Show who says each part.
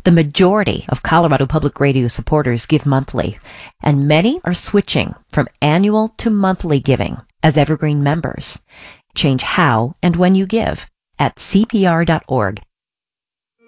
Speaker 1: The majority of Colorado Public Radio supporters give monthly, and many are switching from annual to monthly giving as Evergreen members. Change how and when you give at cpr.org/give.